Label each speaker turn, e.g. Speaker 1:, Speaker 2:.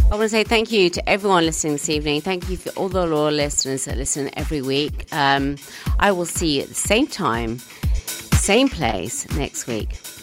Speaker 1: I want to say thank you to everyone listening this evening. Thank you for all the loyal listeners that listen every week. I will see you at the same time, same place next week.